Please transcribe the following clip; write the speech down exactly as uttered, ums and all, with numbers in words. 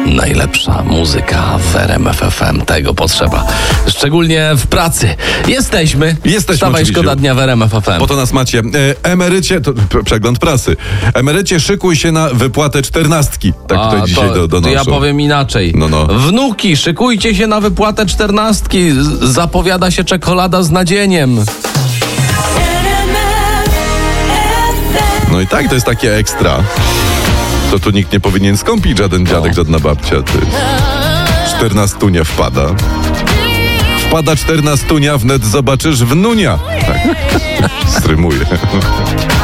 Najlepsza muzyka w R M F F M. Tego potrzeba. Szczególnie w pracy. Jesteśmy. Jesteśmy Wstawaj, oczywiście. szkoda dnia w R M F F M. Po to nas macie. E, emerycie, to p- przegląd prasy. Emerycie, szykuj się na wypłatę czternastki. Tak tutaj A, dzisiaj to, do, to donoszą. ja powiem inaczej. No, no. Wnuki, szykujcie się na wypłatę czternastki. Z- Zapowiada się czekolada z nadzieniem. No i tak, to jest takie ekstra. To tu nikt nie powinien skąpić, żaden dziadek, żadna babcia. Ty. Czternastunia wpada. Wpada czternastunia, wnet zobaczysz wnunia. Tak. Strymuje.